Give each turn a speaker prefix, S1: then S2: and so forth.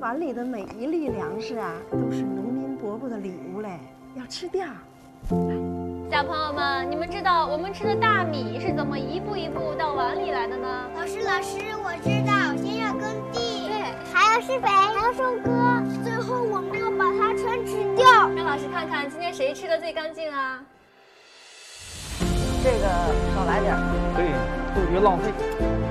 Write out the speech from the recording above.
S1: 碗里的每一粒粮食啊，都是农民伯伯的礼物嘞，要吃掉。
S2: 小朋友们，你们知道我们吃的大米是怎么一步一步到碗里来的呢？
S3: 老师，我知道，先要耕地，对，还要施肥，还要收割，最后我们要把它全吃掉。
S2: 让老师看看今天谁吃的最干净啊？
S4: 这个少来点，
S5: 对，杜绝浪费。